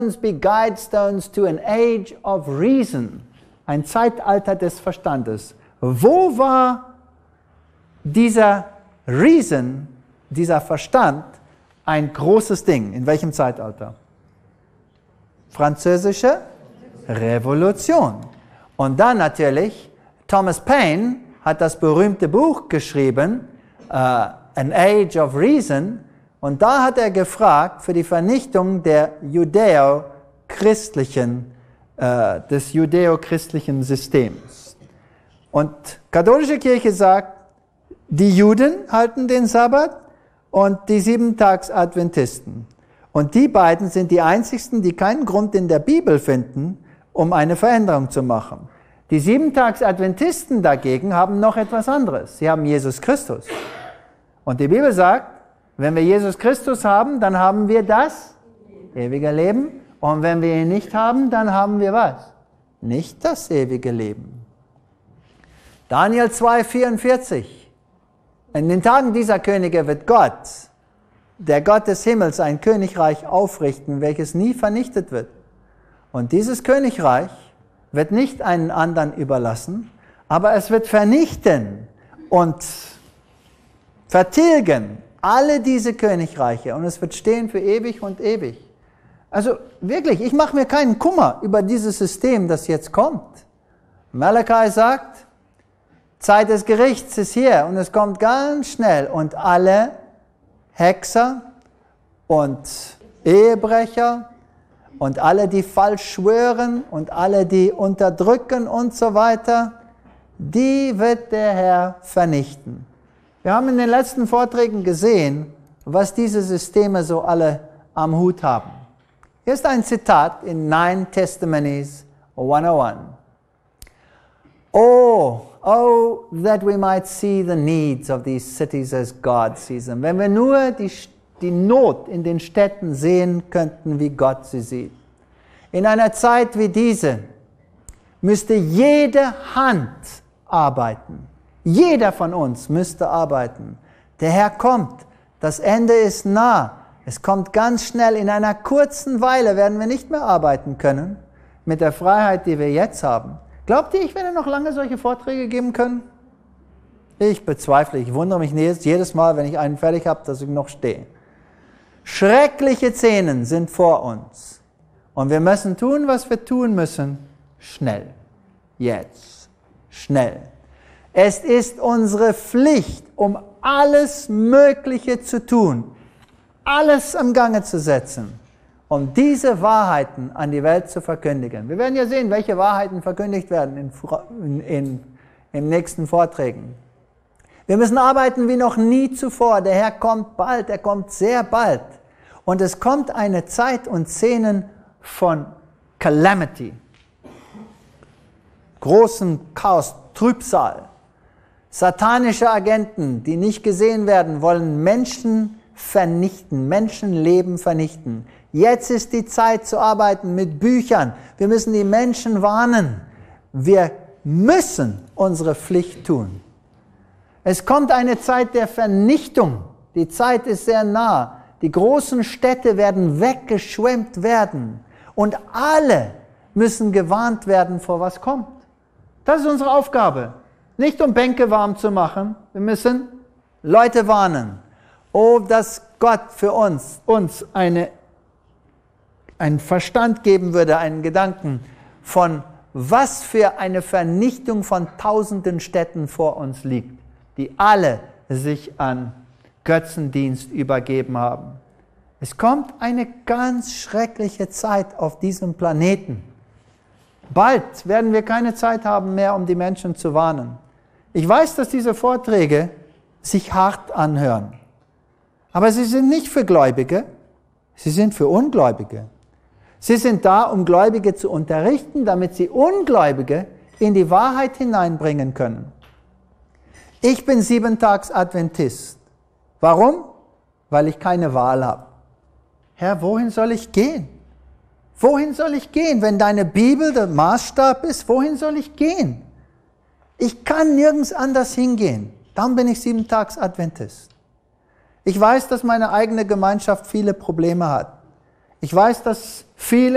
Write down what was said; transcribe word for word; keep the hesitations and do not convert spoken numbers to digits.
be guidestones to an age of reason, ein Zeitalter des Verstandes. Wo war dieser Reason, dieser Verstand, ein großes Ding? In welchem Zeitalter? Französische Revolution. Und dann natürlich, Thomas Paine hat das berühmte Buch geschrieben, uh, An Age of Reason, und da hat er gefragt für die Vernichtung der judäo-christlichen, uh, des judäo-christlichen Systems. Und katholische Kirche sagt, die Juden halten den Sabbat und die Siebentags-Adventisten. Und die beiden sind die einzigsten, die keinen Grund in der Bibel finden, um eine Veränderung zu machen. Die Siebentags-Adventisten dagegen haben noch etwas anderes. Sie haben Jesus Christus. Und die Bibel sagt, wenn wir Jesus Christus haben, dann haben wir das ewige Leben. Und wenn wir ihn nicht haben, dann haben wir was? Nicht das ewige Leben. Daniel zwei, vierundvierzig. In den Tagen dieser Könige wird Gott, der Gott des Himmels, ein Königreich aufrichten, welches nie vernichtet wird. Und dieses Königreich wird nicht einen anderen überlassen, aber es wird vernichten und vertilgen alle diese Königreiche, und es wird stehen für ewig und ewig. Also wirklich, ich mache mir keinen Kummer über dieses System, das jetzt kommt. Malachi sagt, Zeit des Gerichts ist hier und es kommt ganz schnell, und alle Hexer und Ehebrecher und alle, die falsch schwören und alle, die unterdrücken und so weiter, die wird der Herr vernichten. Wir haben in den letzten Vorträgen gesehen, was diese Systeme so alle am Hut haben. Hier ist ein Zitat in Nine Testimonies hunderteins. Oh, oh, that we might see the needs of these cities as God sees them. Wenn wir nur die, die Not in den Städten sehen könnten, wie Gott sie sieht. In einer Zeit wie diese müsste jede Hand arbeiten. Jeder von uns müsste arbeiten. Der Herr kommt. Das Ende ist nah. Es kommt ganz schnell. In einer kurzen Weile werden wir nicht mehr arbeiten können mit der Freiheit, die wir jetzt haben. Glaubt ihr, ich werde noch lange solche Vorträge geben können? Ich bezweifle. Ich wundere mich jedes Mal, wenn ich einen fertig habe, dass ich noch stehe. Schreckliche Szenen sind vor uns. Und wir müssen tun, was wir tun müssen. Schnell. Jetzt. Schnell. Es ist unsere Pflicht, um alles Mögliche zu tun, alles im Gange zu setzen, um diese Wahrheiten an die Welt zu verkündigen. Wir werden ja sehen, welche Wahrheiten verkündigt werden in, in, in, in nächsten Vorträgen. Wir müssen arbeiten wie noch nie zuvor. Der Herr kommt bald, er kommt sehr bald. Und es kommt eine Zeit und Szenen von Calamity, großen Chaos, Trübsal. Satanische Agenten, die nicht gesehen werden, wollen Menschen vernichten, Menschenleben vernichten. Jetzt ist die Zeit zu arbeiten mit Büchern. Wir müssen die Menschen warnen. Wir müssen unsere Pflicht tun. Es kommt eine Zeit der Vernichtung. Die Zeit ist sehr nah. Die großen Städte werden weggeschwemmt werden. Und alle müssen gewarnt werden, vor was kommt. Das ist unsere Aufgabe. Nicht um Bänke warm zu machen, wir müssen Leute warnen. Oh, dass Gott für uns, uns eine, einen Verstand geben würde, einen Gedanken von was für eine Vernichtung von tausenden Städten vor uns liegt, die alle sich an Götzendienst übergeben haben. Es kommt eine ganz schreckliche Zeit auf diesem Planeten. Bald werden wir keine Zeit haben mehr, um die Menschen zu warnen. Ich weiß, dass diese Vorträge sich hart anhören. Aber sie sind nicht für Gläubige, sie sind für Ungläubige. Sie sind da, um Gläubige zu unterrichten, damit sie Ungläubige in die Wahrheit hineinbringen können. Ich bin Siebentags-Adventist. Warum? Weil ich keine Wahl habe. Herr, wohin soll ich gehen? Wohin soll ich gehen? Wenn deine Bibel der Maßstab ist, wohin soll ich gehen? Ich kann nirgends anders hingehen. Darum bin ich Siebentags-Adventist. Ich weiß, dass meine eigene Gemeinschaft viele Probleme hat. Ich weiß, dass viele